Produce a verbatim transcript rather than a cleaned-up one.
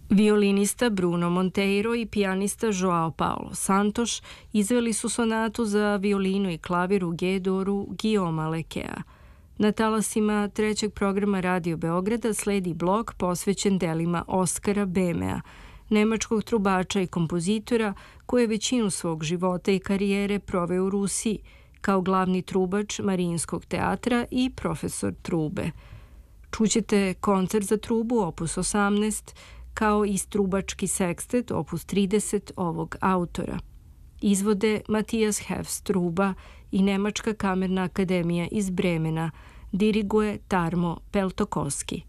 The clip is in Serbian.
Violinista Bruno Monteiro i pijanista Joao Paulo Santos izveli su sonatu za violinu i klavir u G-doru Guillauma Lekea. Na talasima trećeg programa Radio Beograda sledi blok posvećen delima Oskara Bemea, nemačkog trubača i kompozitora koji je većinu svog života i karijere proveo u Rusiji, kao glavni trubač Marijinskog teatra i profesor trube. Čućete koncert za trubu opus osamnaest, kao i strubački sekstet opus trideset ovog autora. Izvode Matijas Hefs truba i Nemačka kamerna akademija iz Bremena, diriguje Tarmo Peltokoski.